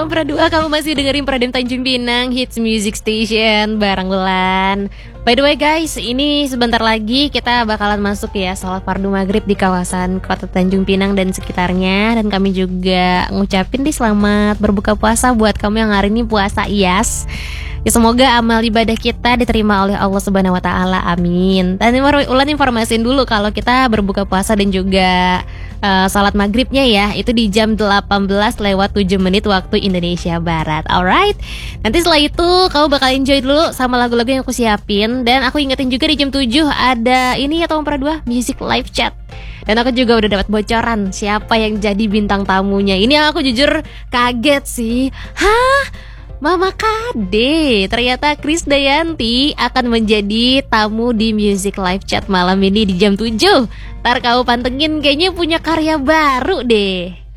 Pradua, kamu masih dengerin Pradem Tanjung Pinang Hits Music Station bareng Wulan. By the way guys, ini sebentar lagi kita bakalan masuk ya salat fardu maghrib di kawasan kota Tanjung Pinang dan sekitarnya. Dan kami juga ngucapin nih selamat berbuka puasa buat kamu yang hari ini puasa IAS. Ya, semoga amal ibadah kita diterima oleh Allah Subhanahu wa taala. Amin. Dan Ulan informasiin dulu kalau kita berbuka puasa dan juga salat maghribnya ya, itu di jam 18:07 waktu Indonesia Barat. Alright. Nanti setelah itu kamu bakal enjoy dulu sama lagu-lagu yang aku siapin. Dan aku ingetin juga di jam 7 ada ini ya Tom Pradua, Music Live Chat. Dan aku juga udah dapat bocoran siapa yang jadi bintang tamunya. Ini yang aku jujur kaget sih. Hah? Mama Kade, ternyata Krisdayanti akan menjadi tamu di Music Live Chat malam ini di jam 7. Ntar kau pantengin, kayaknya punya karya baru deh.